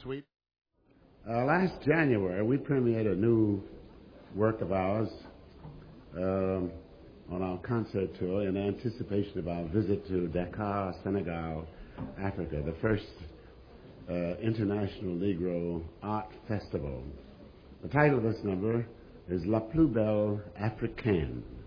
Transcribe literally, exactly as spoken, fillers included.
Sweet. Uh, last January, we premiered a new work of ours um, on our concert tour in anticipation of our visit to Dakar, Senegal, Africa, the first uh, International Negro Art Festival. The title of this number is La Plus Belle Africaine.